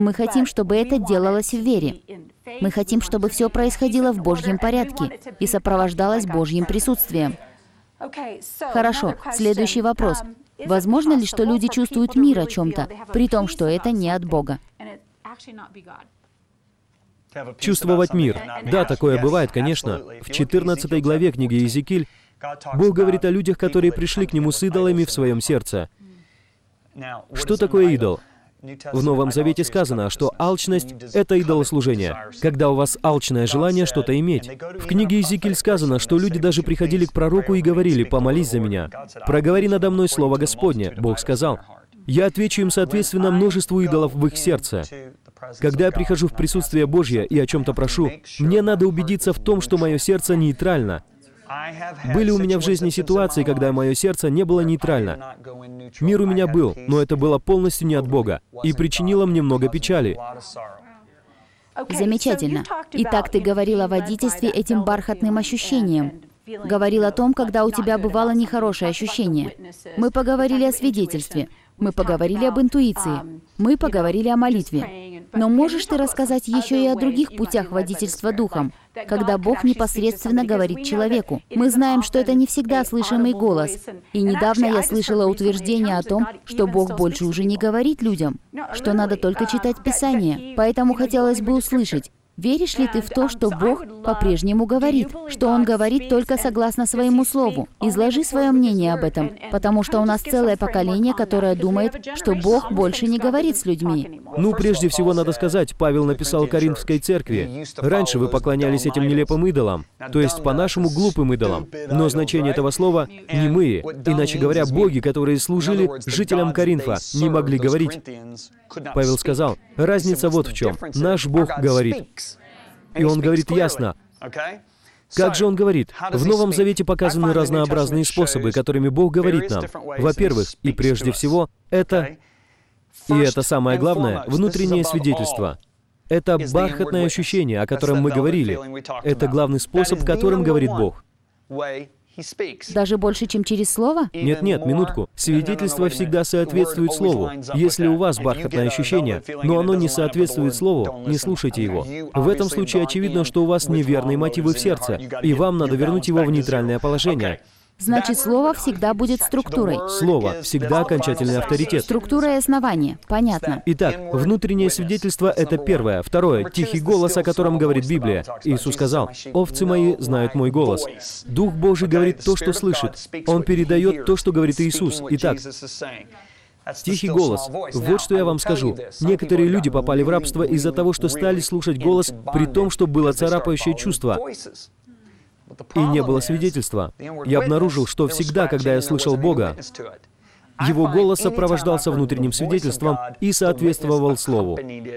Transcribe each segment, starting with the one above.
Мы хотим, чтобы это делалось в вере. Мы хотим, чтобы все происходило в Божьем порядке и сопровождалось Божьим присутствием. Хорошо, следующий вопрос. Возможно ли, что люди чувствуют мир о чем-то, при том, что это не от Бога? Чувствовать мир. Да, такое бывает, конечно. В 14 главе книги Иезекииль Бог говорит о людях, которые пришли к Нему с идолами в своем сердце. Что такое идол? В Новом Завете сказано, что алчность — это идолослужение, когда у вас алчное желание что-то иметь. В книге Иезекииль сказано, что люди даже приходили к пророку и говорили: «Помолись за меня, проговори надо мной слово Господне». Бог сказал: «Я отвечу им соответственно множеству идолов в их сердце». Когда я прихожу в присутствие Божье и о чем-то прошу, мне надо убедиться в том, что мое сердце нейтрально. Были у меня в жизни ситуации, когда мое сердце не было нейтрально. Мир у меня был, но это было полностью не от Бога и причинило мне много печали. Замечательно. Итак, ты говорил о водительстве этим бархатным ощущением. Говорил о том, когда у тебя бывало нехорошее ощущение. Мы поговорили о свидетельстве. Мы поговорили об интуиции. Мы поговорили о молитве. Но можешь ты рассказать еще и о других путях водительства Духом, когда Бог непосредственно говорит человеку? Мы знаем, что это не всегда слышимый голос. И недавно я слышала утверждение о том, что Бог больше уже не говорит людям, что надо только читать Писание. Поэтому хотелось бы услышать, веришь ли ты в то, что Бог по-прежнему говорит, что Он говорит только согласно своему слову? Изложи свое мнение об этом, потому что у нас целое поколение, которое думает, что Бог больше не говорит с людьми. Ну, прежде всего, надо сказать, Павел написал Коринфской церкви: «Раньше вы поклонялись этим нелепым идолам», то есть по-нашему глупым идолам. Но значение этого слова «немые», иначе говоря, боги, которые служили жителям Коринфа, не могли говорить. Павел сказал: разница вот в чем. Наш Бог говорит. И Он говорит ясно. Как же Он говорит? В Новом Завете показаны разнообразные способы, которыми Бог говорит нам. Во-первых, и прежде всего, это, и это самое главное, внутреннее свидетельство. Это бархатное ощущение, о котором мы говорили. Это главный способ, которым говорит Бог. Даже больше, чем через слово? Нет, минутку. Свидетельство всегда соответствует слову. Если у вас бархатное ощущение, но оно не соответствует слову, не слушайте его. В этом случае очевидно, что у вас неверные мотивы в сердце, и вам надо вернуть его в нейтральное положение. Значит, слово всегда будет структурой. Слово всегда окончательный авторитет. Структура и основание. Понятно. Итак, внутреннее свидетельство — это первое. Второе — тихий голос, о котором говорит Библия. Иисус сказал: «Овцы мои знают мой голос». Дух Божий говорит то, что слышит. Он передает то, что говорит Иисус. Итак, тихий голос. Вот что я вам скажу. Некоторые люди попали в рабство из-за того, что стали слушать голос, при том, что было царапающее чувство. И не было свидетельства. Я обнаружил, что всегда, когда я слышал Бога, Его голос сопровождался внутренним свидетельством и соответствовал Слову.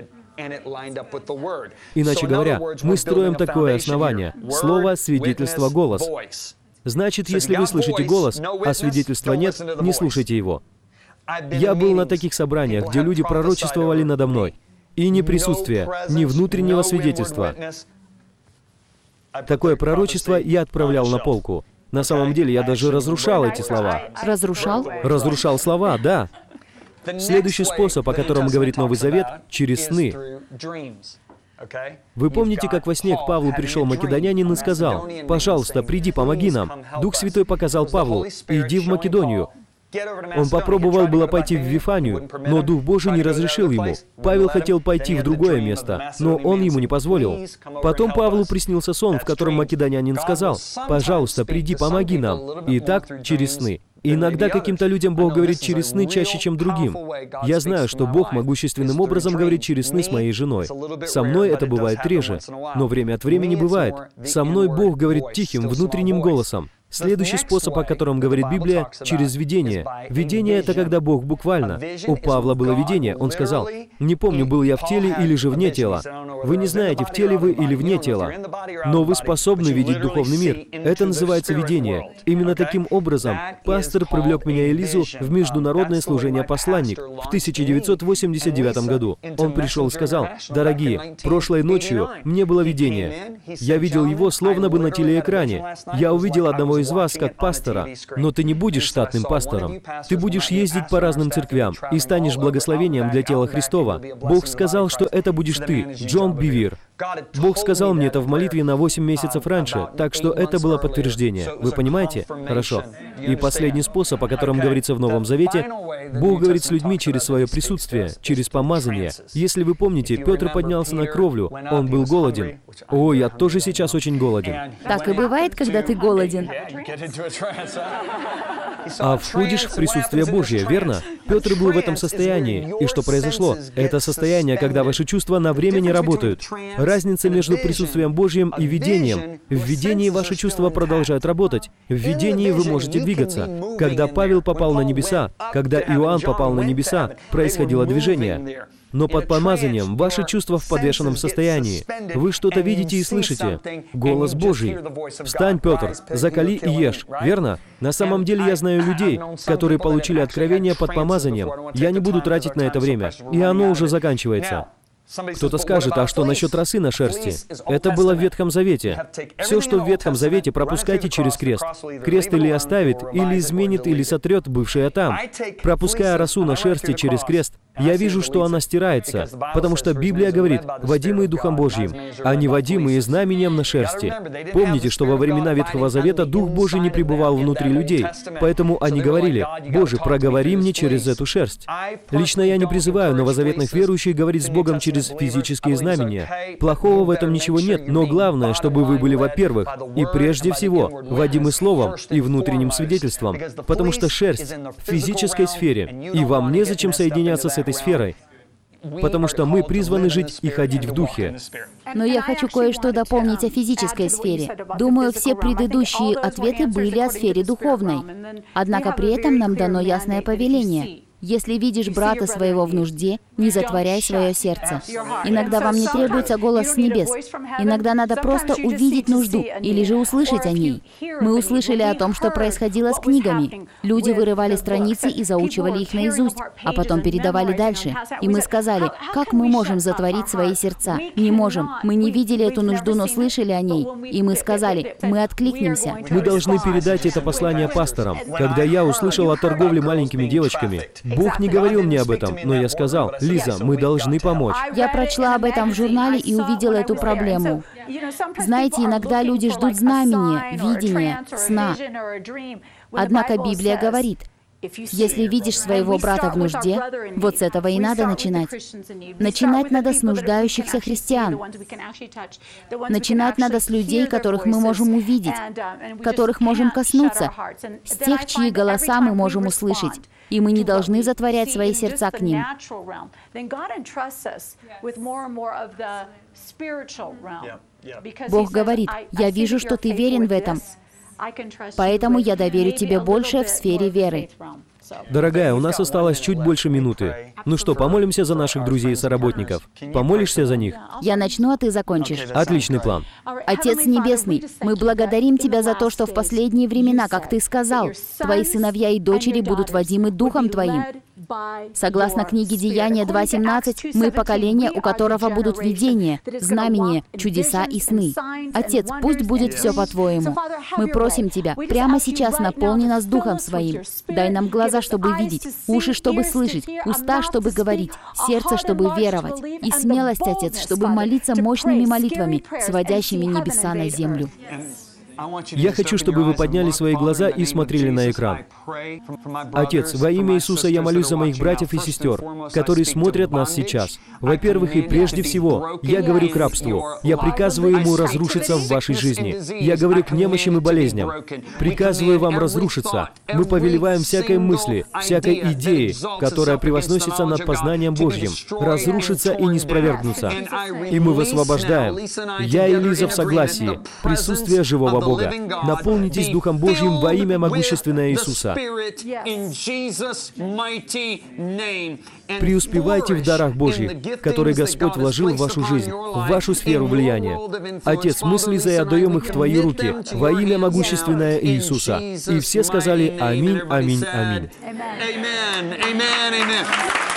Иначе говоря, мы строим такое основание. Слово, свидетельство, голос. Значит, если вы слышите голос, а свидетельства нет, не слушайте его. Я был на таких собраниях, где люди пророчествовали надо мной. И ни присутствия, ни внутреннего свидетельства. Такое пророчество я отправлял на полку. На самом деле, я даже разрушал эти слова. Разрушал? Разрушал слова, да. Следующий способ, о котором говорит Новый Завет, через сны. Вы помните, как во сне к Павлу пришел македонянин и сказал: «Пожалуйста, приди, помоги нам». Дух Святой показал Павлу: «Иди в Македонию». Он попробовал было пойти в Вифанию, но Дух Божий не разрешил ему. Павел хотел пойти в другое место, но он ему не позволил. Потом Павлу приснился сон, в котором македонянин сказал: «Пожалуйста, приди, помоги нам». И так через сны. Иногда каким-то людям Бог говорит через сны чаще, чем другим. Я знаю, что Бог могущественным образом говорит через сны с моей женой. Со мной это бывает реже, но время от времени бывает. Со мной Бог говорит тихим, внутренним голосом. Следующий способ, о котором говорит Библия, через видение. Видение — это когда Бог буквально. У Павла было видение. Он сказал: «Не помню, был я в теле или же вне тела». Вы не знаете, в теле вы или вне тела, но вы способны видеть духовный мир. Это называется видение. Именно таким образом пастор привлек меня и Лизу в международное служение «Посланник» в 1989 году. Он пришел и сказал: «Дорогие, прошлой ночью мне было видение. Я видел его словно бы на телеэкране. Я увидел одного из из вас как пастора, но ты не будешь штатным пастором. Ты будешь ездить по разным церквям и станешь благословением для тела Христова. Бог сказал, что это будешь ты, Джон Бивир. Бог сказал мне это в молитве на 8 месяцев раньше, так что это было подтверждение. Вы понимаете? Хорошо. И последний способ, о котором говорится в Новом Завете, Бог говорит с людьми через свое присутствие, через помазание. Если вы помните, Петр поднялся на кровлю, он был голоден. О, я тоже сейчас очень голоден. Так и бывает, когда ты голоден. А входишь в присутствие Божье, верно? Петр был в этом состоянии. И что произошло? Это состояние, когда ваши чувства на время не работают. Разница между присутствием Божьим и видением. В видении ваши чувства продолжают работать. В видении вы можете двигаться. Когда Павел попал на небеса, когда Иоанн попал на небеса, происходило движение. Но под помазанием ваши чувства в подвешенном состоянии. Вы что-то видите и слышите. Голос Божий. «Встань, Петр, закали и ешь». Верно? На самом деле я знаю людей, которые получили откровение под помазанием. Я не буду тратить на это время. И оно уже заканчивается. Кто-то скажет, а что насчет росы на шерсти? Это было в Ветхом Завете. Все, что в Ветхом Завете, пропускайте через крест. Крест или оставит, или изменит, или сотрет бывшее там. Пропуская росу на шерсти через крест, я вижу, что она стирается, потому что Библия говорит, водимые Духом Божьим, а не водимые знамением на шерсти. Помните, что во времена Ветхого Завета Дух Божий не пребывал внутри людей, поэтому они говорили, «Боже, проговори мне через эту шерсть». Лично я не призываю новозаветных верующих говорить с Богом через физические знамения. Плохого в этом ничего нет, но главное, чтобы вы были, во-первых, и прежде всего, водимы Словом и внутренним свидетельством, потому что шерсть в физической сфере, и вам незачем соединяться с этой сферой, потому что мы призваны жить и ходить в Духе. Но я хочу кое-что дополнить о физической сфере. Думаю, все предыдущие ответы были о сфере духовной. Однако при этом нам дано ясное повеление. Если видишь брата своего в нужде, не затворяй свое сердце. Иногда вам не требуется голос с небес. Иногда надо просто увидеть нужду или же услышать о ней. Мы услышали о том, что происходило с книгами. Люди вырывали страницы и заучивали их наизусть, а потом передавали дальше. И мы сказали, как мы можем затворить свои сердца? Не можем. Мы не видели эту нужду, но слышали о ней. И мы сказали, мы откликнемся. Мы должны передать это послание пасторам. Когда я услышал о торговле маленькими девочками, Бог не говорил мне об этом, но я сказал, «Лиза, мы должны помочь». Я прочла об этом в журнале и увидела эту проблему. Знаете, иногда люди ждут знамения, видения, сна. Однако Библия говорит, если видишь своего брата в нужде, вот с этого и надо начинать. Начинать надо с нуждающихся христиан. Начинать надо с людей, которых мы можем увидеть, которых можем коснуться, с тех, чьи голоса мы можем услышать. И мы не должны затворять свои сердца к ним. Бог говорит, «Я вижу, что ты верен в этом, поэтому я доверю тебе больше в сфере веры». Дорогая, у нас осталось чуть больше минуты. Ну что, помолимся за наших друзей и соработников? Помолишься за них? Я начну, а ты закончишь. Отличный план. Отец Небесный, мы благодарим Тебя за то, что в последние времена, как Ты сказал, Твои сыновья и дочери будут водимы Духом Твоим. Согласно книге Деяния 2:17, мы поколение, у которого будут видения, знамения, чудеса и сны. Отец, пусть будет все по-Твоему. Мы просим Тебя, прямо сейчас наполни нас Духом Своим. Дай нам глаза, чтобы видеть, уши, чтобы слышать, уста, чтобы говорить, сердце, чтобы веровать, и смелость, Отец, чтобы молиться мощными молитвами, сводящими небеса на землю. Я хочу, чтобы вы подняли свои глаза и смотрели на экран. Отец, во имя Иисуса я молюсь за моих братьев и сестер, которые смотрят нас сейчас. Во-первых и прежде всего, я говорю к рабству. Я приказываю ему разрушиться в вашей жизни. Я говорю к немощам и болезням. Приказываю вам разрушиться. Мы повелеваем всякой мысли, всякой идеи, которая превозносится над познанием Божьим, разрушиться и не спровергнуться. И мы высвобождаем. Я и Лиза в согласии. Присутствие живого Бога. Наполнитесь Духом Божьим во имя могущественное Иисуса. Преуспевайте в дарах Божьих, которые Господь вложил в вашу жизнь, в вашу сферу влияния. Отец, мы с Лизой отдаем их в Твои руки, во имя могущественное Иисуса. И все сказали «Аминь, аминь, аминь».